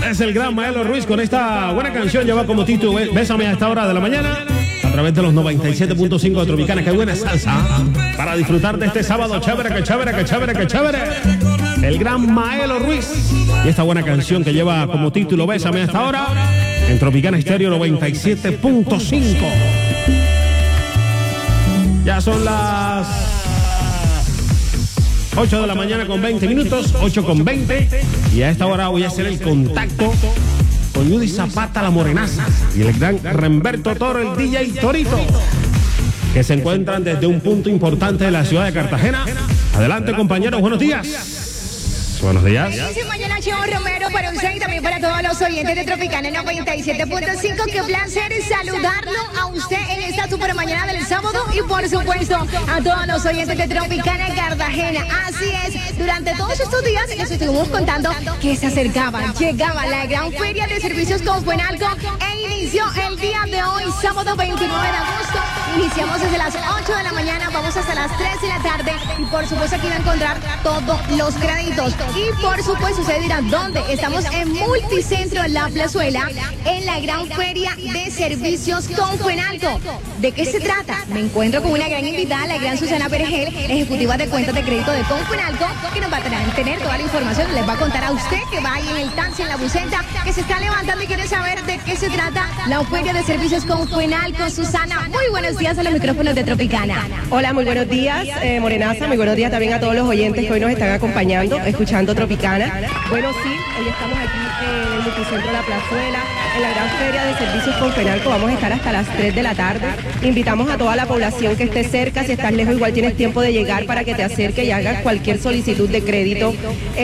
Es el gran Maelo Ruiz con esta buena canción. Lleva como título Bésame a esta hora de la mañana a través de los 97.5 de Tropicana. Qué buena salsa para disfrutar de este sábado. Chévere, que chévere, que chévere, que chévere. El gran Maelo Ruiz y esta buena canción que lleva como título Bésame a esta hora en Tropicana Estéreo 97.5. Ya son las 8 de la mañana con 20 minutos, 8 con 20. Y a esta hora voy a hacer el contacto con Judy Zapata, la morenaza, y el gran Remberto Toro, el DJ Torito, que se encuentran desde un punto importante de la ciudad de Cartagena. Adelante, compañeros, buenos días. Buenos días. Mañana Cheo Romero para usted y también para todos los oyentes de Tropicana 97.5. Qué placer saludarlo a usted en esta super mañana del sábado y por supuesto a todos los oyentes de Tropicana Cartagena. Así es, durante todos estos días les estuvimos contando que se acercaba, llegaba la gran feria de servicios Confuenalco e inició el día de hoy, sábado 29 de agosto. Iniciamos desde las 8 de la mañana, vamos hasta las 3 de la tarde y por supuesto aquí va a encontrar todos los créditos. Y por supuesto usted dirá, ¿dónde? Estamos en Multicentro La Plazuela, en la gran feria de servicios Confuenalco. ¿De qué se trata? Me encuentro con una gran invitada, la gran Susana Perejel, ejecutiva de cuentas de crédito de Confuenalco, que nos va a tener toda la información, les va a contar a usted que va ahí en el taxi, en la buceta, que se está levantando y quiere saber de qué se trata la feria de servicios Confuenalco. Susana, muy buenos días a los micrófonos de Tropicana. Hola, muy buenos días, Morenaza, muy buenos días también a todos los oyentes que hoy nos están acompañando, escuchando Tropicana. Bueno, sí, hoy estamos aquí en el Multicentro La Plazuela, en la gran feria de servicios Confuenalco. Vamos a estar hasta las 3 de la tarde. Invitamos a toda la población que esté cerca. Si estás lejos, igual tienes tiempo de llegar para que te acerques y hagas cualquier solicitud de crédito.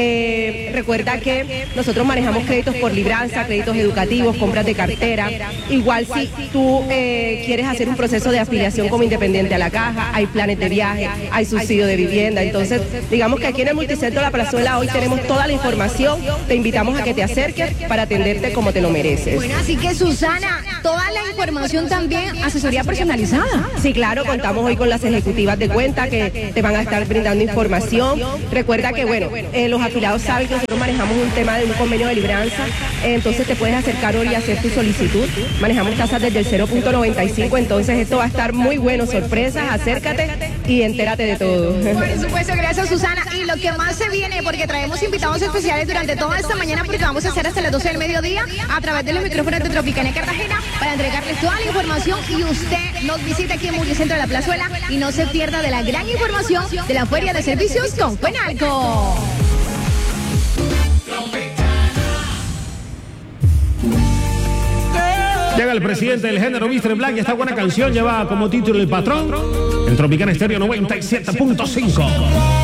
Recuerda que nosotros manejamos créditos por libranza, créditos educativos, compras de cartera. Igual si tú quieres hacer un proceso de afiliación como independiente a la caja, hay planes de viaje, hay subsidio de vivienda. Entonces, digamos que aquí en el Multicentro La Plazuela hoy tenemos toda la información. Te invitamos a que te acerques para atenderte como te lo mereces. Bueno, así que Susana, toda la información también, asesoría personalizada. Sí, claro, contamos hoy con las ejecutivas de cuenta que te van a estar brindando información. Recuerda que, bueno, los afiliados saben que nosotros manejamos un tema de un convenio de libranza, entonces te puedes acercar hoy y hacer tu solicitud. Manejamos tasas desde el 0.95, entonces esto va a estar muy bueno, sorpresas, acércate y entérate de todo. Por supuesto, gracias Susana. Y lo que más se viene, porque traemos invitados especiales durante toda esta mañana, porque vamos a hacer hasta las 12 del mediodía a través de los micrófonos de Tropicana Cartagena para entregarles toda la información y usted nos visite aquí en Multicentro de La Plazuela y no se pierda de la gran información de la feria de servicios Confuenalco. Llega el presidente del género Mr. Black y esta buena canción lleva como título El Patrón en Tropicana Estéreo 97.5.